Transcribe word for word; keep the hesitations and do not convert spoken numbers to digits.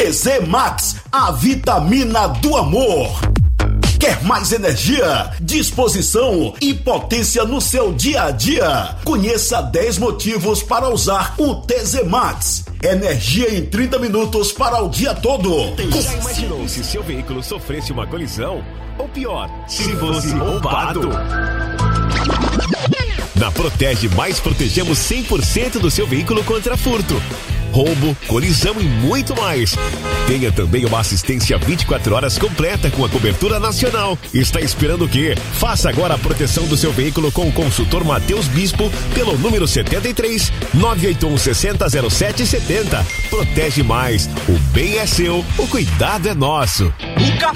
T Z Max, a vitamina do amor. Quer mais energia, disposição e potência no seu dia a dia? Conheça dez motivos para usar o T Z Max. Energia em trinta minutos para o dia todo. Já imaginou se seu veículo sofresse uma colisão? Ou pior, se fosse roubado? Na Protege Mais protegemos cem por cento do seu veículo contra furto, roubo, colisão e muito mais. Tenha também uma assistência vinte e quatro horas completa com a cobertura nacional. Está esperando o quê? Faça agora a proteção do seu veículo com o consultor Matheus Bispo pelo número setenta e três, nove oito um, seis zero zero sete sete zero. Protege Mais. O bem é seu, o cuidado é nosso. O café